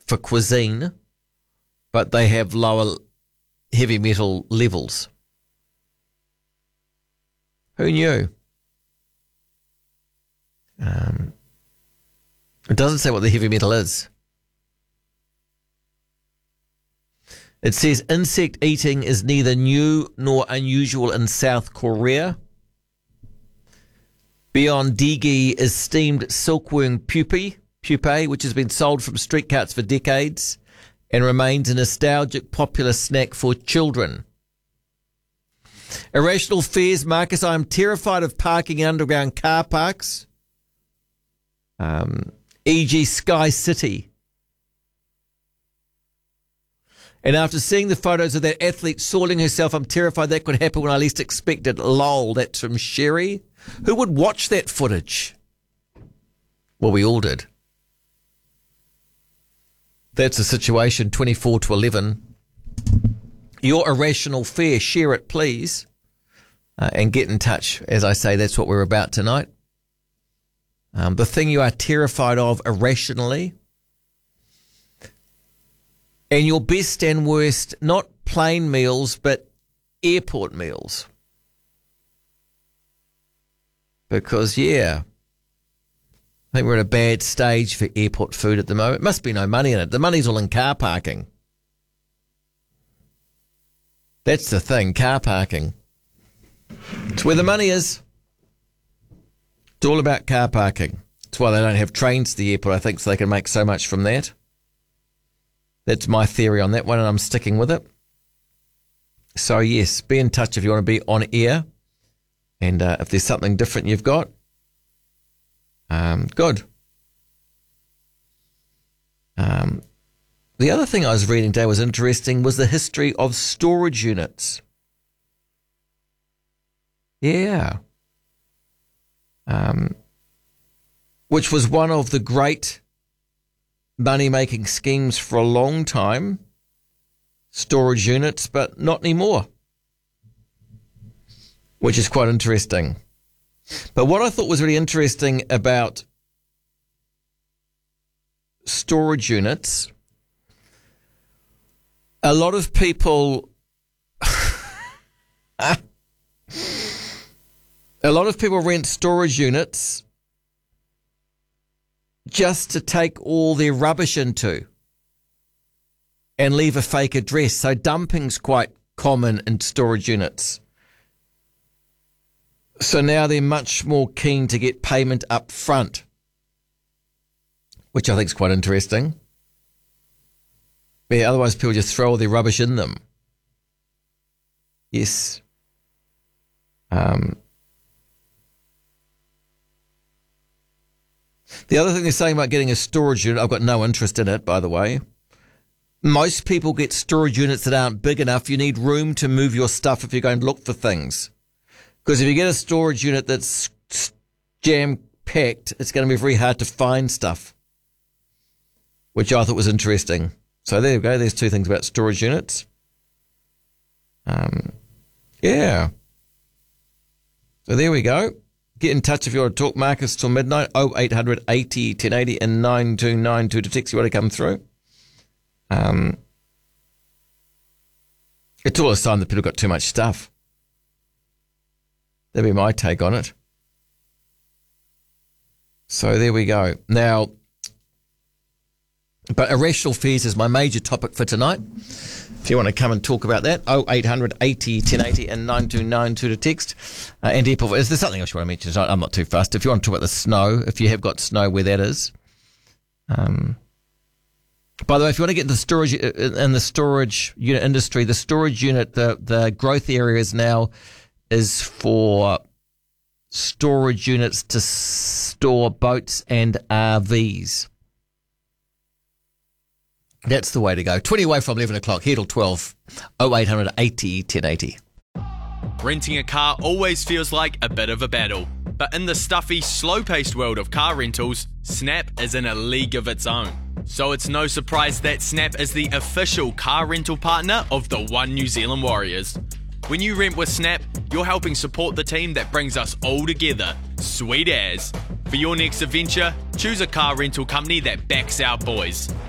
for cuisine, but they have lower heavy metal levels. Who knew? It doesn't say what the heavy metal is. It says insect eating is neither new nor unusual in South Korea. Beyond Digi is steamed silkworm pupae, which has been sold from street carts for decades and remains a nostalgic popular snack for children. Irrational fears, Marcus. I'm terrified of parking in underground car parks. E.g. Sky City. And after seeing the photos of that athlete soiling herself, I'm terrified that could happen when I least expect it. Lol, that's from Sherry. Who would watch that footage? Well, we all did. That's the situation, 24 to 11. Your irrational fear, share it, please. And get in touch. As I say, that's what we're about tonight. The thing you are terrified of irrationally. And your best and worst, not plane meals, but airport meals. Because, I think we're at a bad stage for airport food at the moment. Must be no money in it. The money's all in car parking. That's the thing, car parking. It's where the money is. It's all about car parking. That's why they don't have trains to the airport, I think, so they can make so much from that. That's my theory on that one, and I'm sticking with it. So, yes, be in touch if you want to be on air. And if there's something different you've got, good. The other thing I was reading today was interesting was the history of storage units. Yeah. Which was one of the great money-making schemes for a long time. Storage units, but not anymore. Which is quite interesting. But what I thought was really interesting about storage units, a lot of people rent storage units just to take all their rubbish into and leave a fake address. So dumping's quite common in storage units. So now they're much more keen to get payment up front, which I think is quite interesting. Yeah, otherwise people just throw all their rubbish in them. Yes. The other thing they're saying about getting a storage unit, I've got no interest in it, by the way. Most people get storage units that aren't big enough. You need room to move your stuff if you're going to look for things. Because if you get a storage unit that's jam-packed, it's going to be very hard to find stuff, which I thought was interesting. So there you go. There's two things about storage units. Yeah. So there we go. Get in touch if you want to talk, Marcus, till midnight. 0800 80 1080 and 9292 to text you want to come through. It's all a sign that people got too much stuff. That'd be my take on it. So there we go. Now, but irrational fears is my major topic for tonight. If you want to come and talk about that, 0800 80 1080 and 9292 to text. And airport, is there something else you want to mention tonight? I'm not too fussed. If you want to talk about the snow, if you have got snow, where that is. By the way, if you want to get into storage in the storage unit industry, the storage unit, the growth areas now is for storage units to store boats and RVs. That's the way to go. 20 away from 11 o'clock, here till 12. 0800 80 1080. Renting a car always feels like a bit of a battle. But in the stuffy, slow-paced world of car rentals, Snap is in a league of its own. So it's no surprise that Snap is the official car rental partner of the One New Zealand Warriors. When you rent with Snap, you're helping support the team that brings us all together. Sweet as. For your next adventure, choose a car rental company that backs our boys.